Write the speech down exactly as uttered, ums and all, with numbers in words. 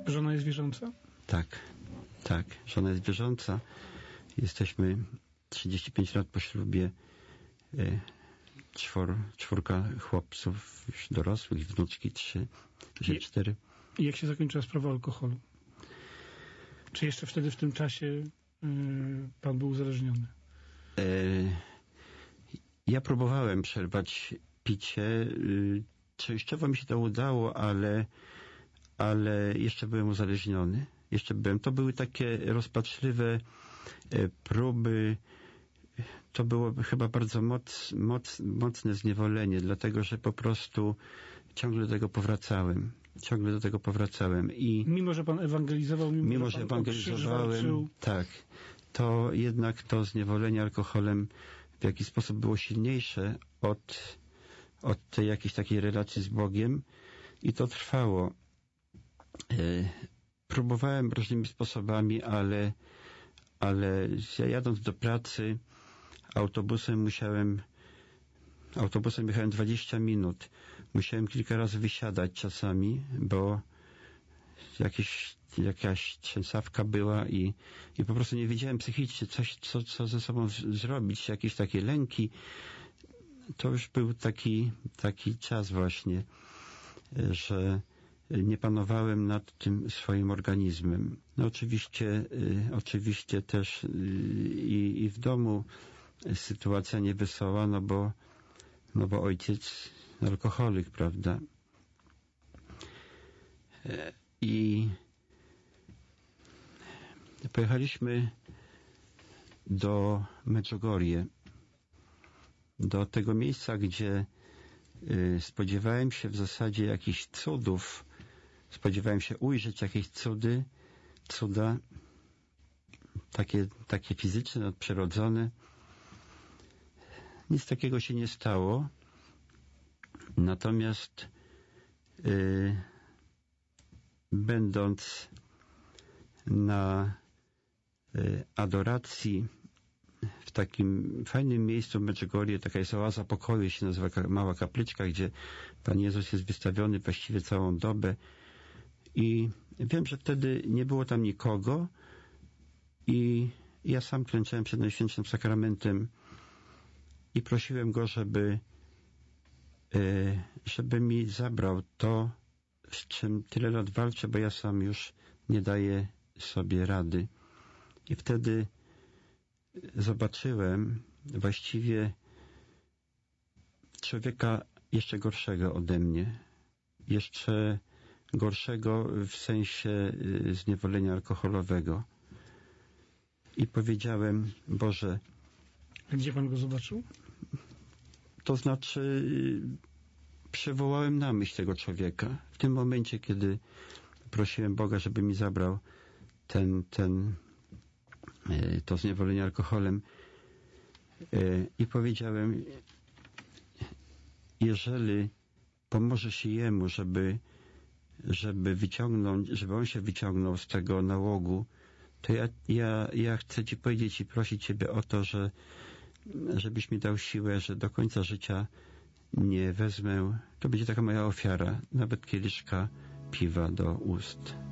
Żona jest wierząca? Tak, tak. Żona jest wierząca. Jesteśmy trzydzieści pięć lat po ślubie. Czwor, czwórka chłopców już dorosłych, wnuczki trzy, że cztery. I jak się zakończyła sprawa alkoholu? Czy jeszcze wtedy w tym czasie yy, pan był uzależniony? E, ja próbowałem przerwać picie. Yy, częściowo mi się to udało, ale, ale jeszcze byłem uzależniony. Jeszcze byłem. To były takie rozpaczliwe e, próby. To było chyba bardzo moc, moc, mocne zniewolenie, dlatego że po prostu ciągle do tego powracałem. Ciągle do tego powracałem. I mimo, że pan ewangelizował, mimo, mimo że, że pan ewangelizowałem, tak, to jednak to zniewolenie alkoholem w jakiś sposób było silniejsze od, od tej jakiejś takiej relacji z Bogiem i to trwało. E, próbowałem różnymi sposobami, ale, ale ja jadąc do pracy autobusem musiałem autobusem jechałem dwadzieścia minut. Musiałem kilka razy wysiadać czasami, bo jakieś, jakaś trzęsawka była i, i po prostu nie wiedziałem psychicznie coś, co, co ze sobą z, zrobić, jakieś takie lęki. To już był taki, taki czas właśnie, że nie panowałem nad tym swoim organizmem. No oczywiście, y, oczywiście też y, i, i w domu sytuacja niewesoła, no bo, no bo ojciec alkoholik, prawda? I pojechaliśmy do Medjugorje, do tego miejsca, gdzie y, spodziewałem się w zasadzie jakichś cudów, spodziewałem się ujrzeć jakieś cudy, cuda, takie, takie fizyczne, nadprzyrodzone. Nic takiego się nie stało. Natomiast yy, będąc na yy, adoracji w takim fajnym miejscu w Medjugorje, taka jest oaza pokoju, się nazywa mała kapliczka, gdzie Pan Jezus jest wystawiony właściwie całą dobę i wiem, że wtedy nie było tam nikogo i ja sam klęczałem przed Najświętszym Sakramentem i prosiłem Go, żeby żeby mi zabrał to, z czym tyle lat walczę, bo ja sam już nie daję sobie rady. I wtedy zobaczyłem właściwie człowieka jeszcze gorszego ode mnie. Jeszcze gorszego w sensie zniewolenia alkoholowego. I powiedziałem, Boże... Gdzie pan go zobaczył? To znaczy przywołałem na myśl tego człowieka. W tym momencie, kiedy prosiłem Boga, żeby mi zabrał ten, ten, to zniewolenie alkoholem i powiedziałem, jeżeli pomoże się jemu, żeby, żeby wyciągnąć, żeby on się wyciągnął z tego nałogu, to ja, ja, ja chcę Ci powiedzieć i prosić Ciebie o to, że żebyś mi dał siłę, że do końca życia nie wezmę, to będzie taka moja ofiara, nawet kieliszka piwa do ust.